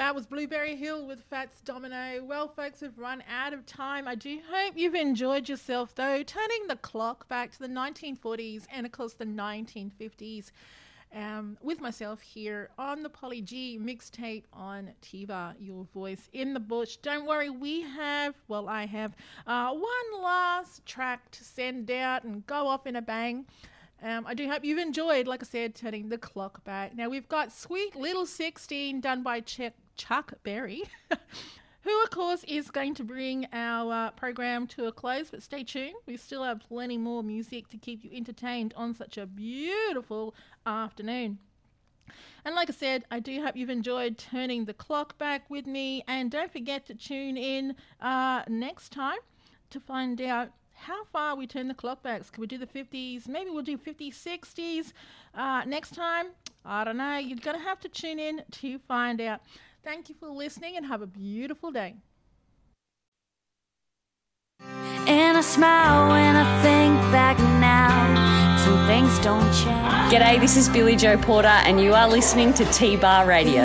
that was Blueberry Hill with Fats Domino. Well, folks, we've run out of time. I do hope you've enjoyed yourself, though, turning the clock back to the 1940s and, of course, the 1950s with myself here on the Polly G mixtape on Tiva, Your Voice in the Bush. Don't worry, I have one last track to send out and go off in a bang. I do hope you've enjoyed, like I said, turning the clock back. Now, we've got Sweet Little 16 done by Chuck Berry, who, of course, is going to bring our program to a close. But stay tuned. We still have plenty more music to keep you entertained on such a beautiful afternoon. And like I said, I do hope you've enjoyed turning the clock back with me. And don't forget to tune in next time to find out how far we turn the clock back. Can we do the 50s? Maybe we'll do 50s, 60s next time. I don't know. You're going to have to tune in to find out. Thank you for listening and have a beautiful day. And I smile when I think back now. Some things don't change. G'day, this is Billy Joe Porter and you are listening to T-Bar Radio.